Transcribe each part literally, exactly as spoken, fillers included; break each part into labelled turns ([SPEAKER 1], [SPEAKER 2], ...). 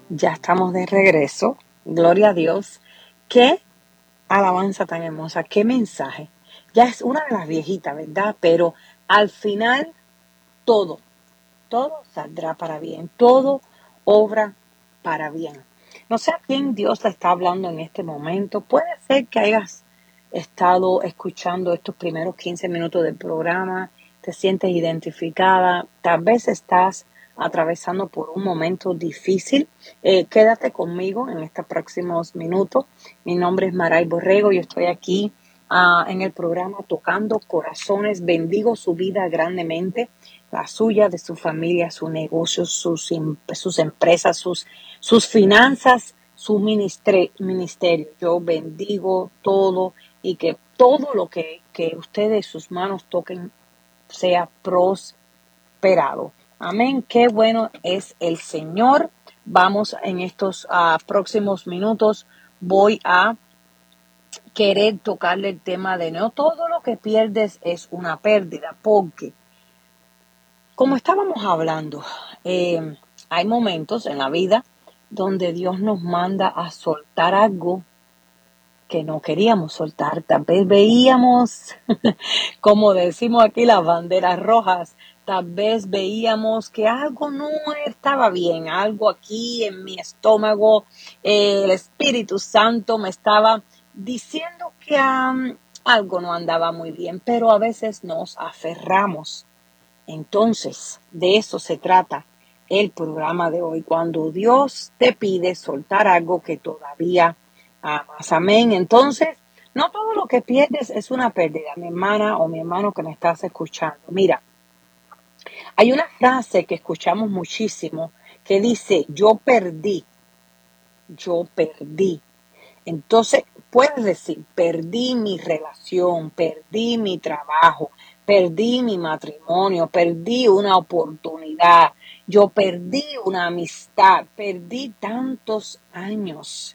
[SPEAKER 1] Ya estamos de regreso. Gloria a Dios. Qué alabanza tan hermosa, qué mensaje. Ya es una de las viejitas, ¿verdad? Pero al final todo, todo saldrá para bien. Todo obra para bien. No sé a quién Dios le está hablando en este momento. Puede ser que hayas estado escuchando estos primeros quince minutos del programa, te sientes identificada, tal vez estás atravesando por un momento difícil. Eh, quédate conmigo en estos próximos minutos. Mi nombre es Maray Borrego y estoy aquí uh, en el programa Tocando Corazones. Bendigo su vida grandemente, la suya, de su familia, su negocio, sus, sus empresas, sus, sus finanzas, su ministerio. Yo bendigo todo y que todo lo que, que ustedes, sus manos toquen, sea prosperado. Amén. Qué bueno es el Señor. Vamos en estos uh, próximos minutos. Voy a querer tocarle el tema de no todo lo que pierdes es una pérdida, porque como estábamos hablando, eh, hay momentos en la vida donde Dios nos manda a soltar algo que no queríamos soltar. Tal vez veíamos, como decimos aquí, las banderas rojas. Tal vez veíamos que algo no estaba bien, algo aquí en mi estómago, eh, el Espíritu Santo me estaba diciendo que um, algo no andaba muy bien, pero a veces nos aferramos. Entonces, de eso se trata el programa de hoy, cuando Dios te pide soltar algo que todavía amas. Amén. Entonces, no todo lo que pierdes es una pérdida, mi hermana o mi hermano que me estás escuchando. Mira, hay una frase que escuchamos muchísimo que dice, yo perdí, yo perdí. Entonces, puedes decir, perdí mi relación, perdí mi trabajo, perdí mi matrimonio, perdí una oportunidad, yo perdí una amistad, perdí tantos años.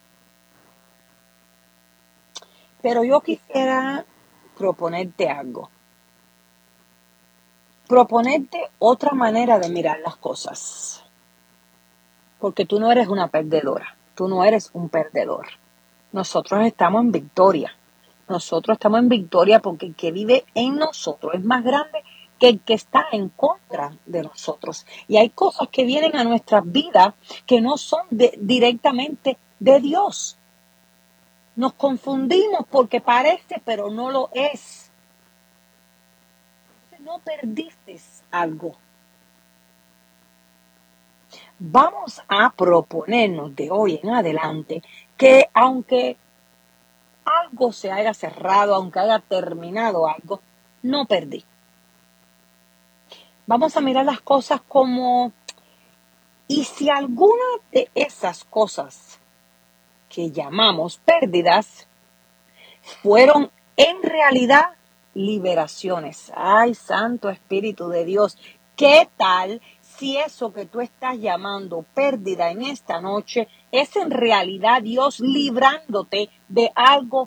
[SPEAKER 1] Pero yo quisiera proponerte algo, proponerte otra manera de mirar las cosas, porque tú no eres una perdedora, tú no eres un perdedor. Nosotros estamos en victoria. Nosotros estamos en victoria porque el que vive en nosotros es más grande que el que está en contra de nosotros. Y hay cosas que vienen a nuestras vidas que no son de, directamente de Dios. Nos confundimos porque parece, pero no lo es. No perdiste algo. Vamos a proponernos de hoy en adelante que aunque algo se haya cerrado, aunque haya terminado algo, no perdí. Vamos a mirar las cosas como, y si alguna de esas cosas que llamamos pérdidas fueron en realidad liberaciones. Ay, Santo Espíritu de Dios, ¿qué tal si eso que tú estás llamando pérdida en esta noche es en realidad Dios librándote de algo